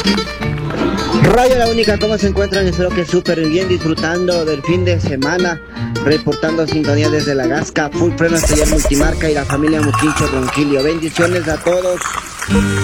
Radio La Única, ¿cómo se encuentran? Espero que súper bien, disfrutando del fin de semana, reportando sintonía desde La Gasca, Full Frenos, taller multimarca y la familia Muquincho Ronquillo. Bendiciones a todos.